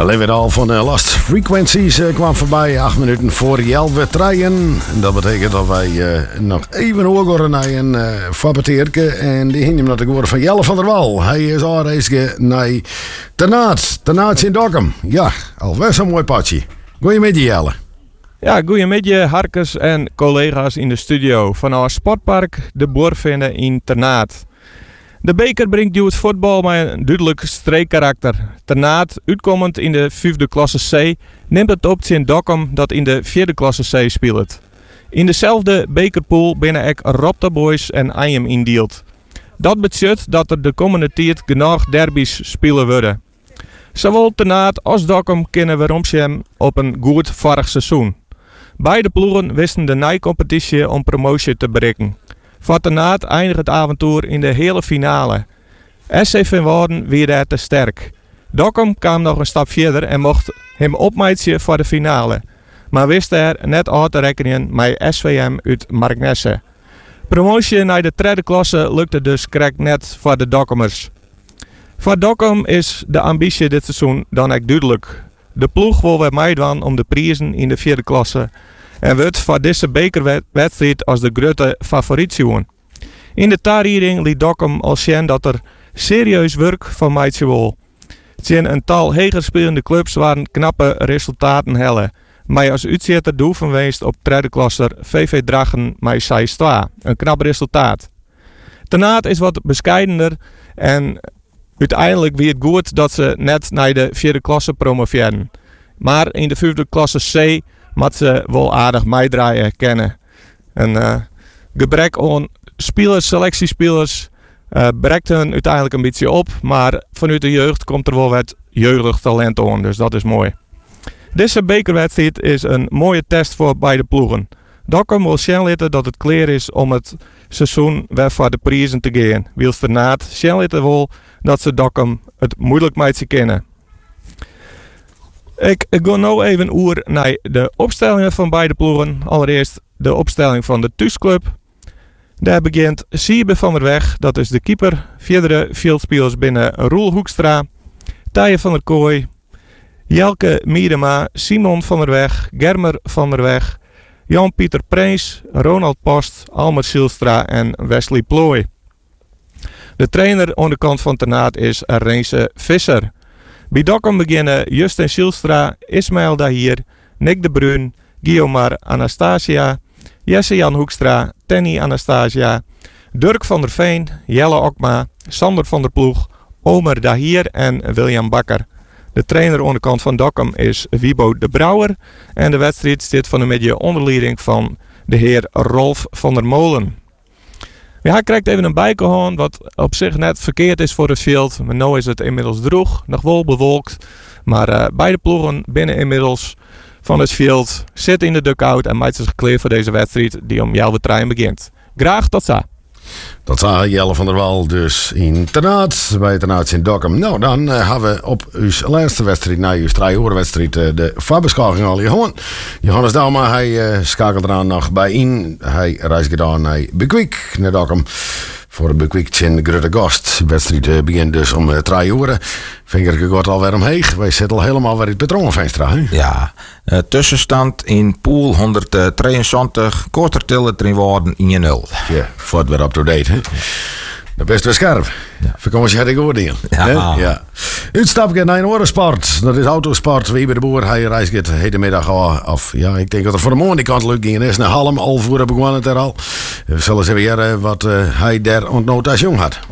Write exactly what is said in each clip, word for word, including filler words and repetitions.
Leven al van uh, Lost Frequencies uh, kwam voorbij. Acht minuten voor elf treien. Dat betekent dat wij uh, nog even hoger naar een uh, Fabbeteerke. En die ging hem naar de woorden van Jelle van der Wal. Hij is aanreisge naar Ternat. Ternat in Dokkum. Ja, alweer zo'n mooi padje. Goedemiddag Jelle. Ja, goedemiddag Harkes en collega's in de studio van our sportpark De Boorvinden in Ternat. De beker brengt u het voetbal met een duidelijk streekkarakter. Ternat, uitkomend in de vijfde klasse C, neemt het op in Dokkum dat in de vierde klasse C speelt. In dezelfde bekerpool binnen ook Ropta Boys en Ayem indeelt. Dat betekent dat er de komende tijd genoeg derbies spelen worden. Zowel Ternat als Dokkum kennen we Romsjem op een goed vorig seizoen. Beide ploegen wisten de nijcompetitie om promotie te bereiken. Voor Ternat eindigt het avontuur in de hele finale. S C van Woerden weer daar te sterk. Dokkum kwam nog een stap verder en mocht hem opmeiden voor de finale. Maar wist er net uit te rekenen met S V M uit Marknesse. Promotie naar de tweede klasse lukte dus correct net voor de Dokkumers. Voor Dokkum is de ambitie dit seizoen dan ook duidelijk. De ploeg wil weer meedoen om de prijzen in de vierde klasse. En wordt voor deze bekerwedstrijd als de grote favoriet zien. In de taarrieding liet Dokkum al zien dat er serieus werk van meidje wil. Tegen een tal heger spelende clubs waren knappe resultaten hellen. Maar als uitzitter de oefen geweest op tweede klasser V V Drachen met zes twee. Een knap resultaat. Ternat is wat bescheidener en uiteindelijk wie het goed dat ze net naar de vierde klasse promoveren. Maar in de vijfde klasse C moet ze wel aardig meedraaien kennen. Een uh, gebrek aan spelers, selectiespelers, uh, brengt hun uiteindelijk een beetje op. Maar vanuit de jeugd komt er wel wat jeugdig talent aan, dus dat is mooi. Deze bekerwedstrijd is een mooie test voor beide ploegen. Dokkum wil zien laten dat het klaar is om het seizoen weer voor de prijzen te gaan. Wils Ternat zien laten wel dat ze Dokkum het moeilijk met ze kennen. Ik, ik ga nu even oer naar de opstellingen van beide ploegen. Allereerst de opstelling van de thuisclub. Daar begint Siebe van der Weg, dat is de keeper. Verdere fieldspelers binnen Roel Hoekstra, Thije van der Kooi, Jelke Miedema, Simon van der Weg, Germer van der Weg, Jan-Pieter Prees, Ronald Post, Almer Silstra en Wesley Plooy. De trainer aan de kant van Ternat is Reense Visser. Bij Dokkum beginnen Justin Silstra, Ismaël Dahir, Nick de Bruin, Guiomar Anastasia, Jesse-Jan Hoekstra, Tenny Anastasia, Dirk van der Veen, Jelle Okma, Sander van der Ploeg, Omer Dahir en William Bakker. De trainer aan de kant van Dokkum is Wibo de Brouwer en de wedstrijd zit van de middag onder leiding van de heer Rolf van der Molen. Ja, hij krijgt even een bijgehoorn wat op zich net verkeerd is voor het veld. Maar nu is het inmiddels droog, nog wel bewolkt. Maar uh, beide ploegen binnen inmiddels van het veld zitten in de dugout en maakt zich klaar voor deze wedstrijd die om jouw trein begint. Graag tot zo. Dat zag Jelle van der Wal dus in Ternat, bij Ternat in Dokkum. Nou, dan uh, hebben we op uw laatste wedstrijd, na uw drie-uur-wedstrijd, uh, de Fabbeschakking al gewonnen. Johannes Dalma, hij uh, schakelt eraan nog bij in. Hij reist gedaan naar Bekwik, naar Dokkum. Voor een Bekwik in de Grote Gast. De wedstrijd uh, begint dus om uh, drie uur. Vinger gaat alweer omheen. Wij zitten al helemaal weer in het Petrongenvenstra. Hè? Ja, uh, tussenstand in pool honderddrieënzwantig, korter tillen erin worden in nul. Ja, voort weer up-to-date. Hè? Dat best wel scherp. Ja. Vakantie had ik oordeel. Ja. ja. Uitstapje naar een andere sport. Dat is autosport. Wie bij de boer. Hij reist het hele middag af. Ja, ik denk dat het voor de morgen die kant lukt. En is naar Halm. Al voor begonnen het er al. We zullen eens even leren wat uh, hij daar ontnoot als jong had.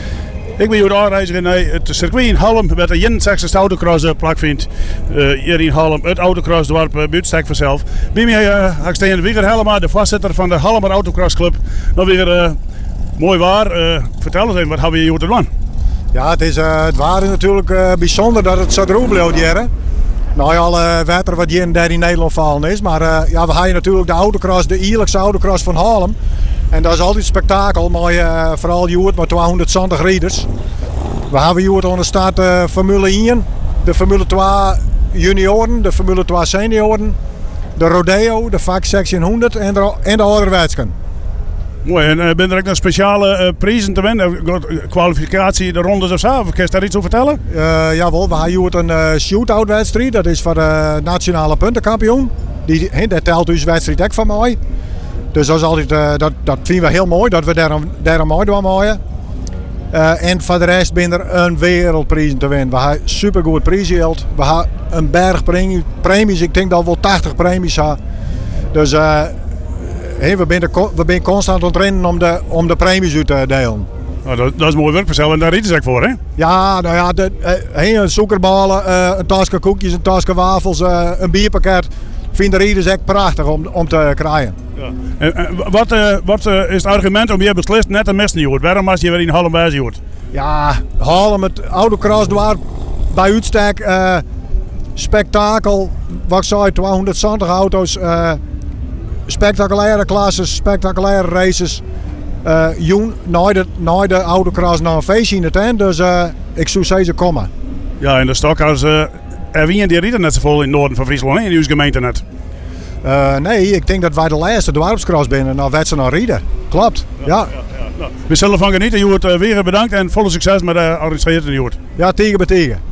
Ik ben hier aanreiziger naar het circuit in Halm, waar de eenenzestigste autocross plaatsvindt. Uh, hier in Halm, het autocrossdorp, uh, buurtstek vanzelf. Bij mij uh, ga ik staan Wieger Helma, de voorzitter van de Halmer Autocrossclub. Nou weer uh, mooi waar. Uh, vertel eens even, wat hebben we hier te doen? Ja, het is uh, het waren natuurlijk uh, bijzonder dat het zo droog blijft hier. Nou ja, alle water wat hier daar in Nederland vallen is. Maar uh, ja, we hebben natuurlijk de autocross, de eerlijkste autocross van Halm. En dat is altijd spektakel, maar uh, vooral hier met tweehonderdzwantig rijders. We hebben hier aan de start uh, Formule één, de Formule twee junioren, de Formule twee senioren, de rodeo, de V A C Section honderd en de, en de ouderwetsken. Mooi, en uh, ben er ook een speciale uh, prijzen te winnen? Kwalificatie, de rondes of zo? Of kun je daar iets over vertellen? Uh, jawel, we hebben een uh, shootout wedstrijd. Dat is voor de nationale puntenkampioen. Die, he, dat telt dus wedstrijd ook van mij. Dus dat, is altijd, uh, dat, dat vinden we heel mooi, dat we daar, daar een mooi doen mooien. Uh, en voor de rest ben er een wereldprijs te winnen. We hebben supergoed prijsgeld. We hebben een berg premies. Ik denk dat we wel tachtig premies hebben. Dus uh, he, we zijn we constant aan het rennen om de, om de premies uit te delen. Nou, dat, dat is mooi werk voor zelf en daar rieten ze ook voor, hè? Ja, nou ja, de, uh, een suikerballen, uh, een tasje koekjes, een tasje wafels, uh, een bierpakket. Vinden de rieders echt prachtig om, om te krijgen. Ja. En, en, wat uh, wat uh, is het argument om je beslist net een mes niet hoort? Waarom was je weer in Haarlem bij hoort? Ja, Haarlem, het oude crossdwarp bij uitstek, uh, spektakel, wat ik zei, tweehonderdzestig auto's, uh, spectaculaire klasses, spectaculaire races. Uh, Joen, na de, na de oude cross naar een feestje in de tent, dus uh, ik zou zeggen komen. Ja, in de Stokhuis, uh, er wie en die rieden net zo vol in het noorden van Friesland, hè, in uw gemeente net. Uh, nee, ik denk dat wij de laatste dwarpscross binnen naar Wetsen naar Rieden. Klopt, ja. ja. ja, ja. Nou, we zullen ervan genieten. Je wordt uh, weer bedankt en volle succes met de uh, organiseren. Ja, tegen bij tegen.